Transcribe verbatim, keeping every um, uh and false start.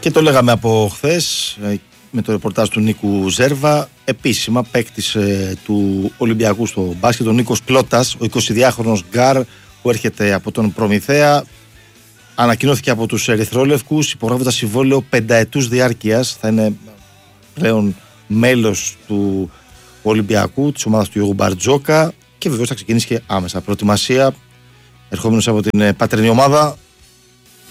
Και το λέγαμε από χθες με το ρεπορτάζ του Νίκου Ζέρβα. Επίσημα παίκτης του Ολυμπιακού στο μπάσκετ, ο Νίκος Πλώτας, ο εικοσιδυάχρονος γκάρ που έρχεται από τον Προμηθέα. Ανακοινώθηκε από τους ερυθρόλευκους υπογράφοντας συμβόλαιο πενταετούς διάρκειας. Θα είναι πλέον μέλος του Ολυμπιακού, της ομάδας του Γιώργου Μπαρτζόκα, και βεβαίως θα ξεκινήσει και άμεσα προετοιμασία, ερχόμενος από την πατρινή ομάδα.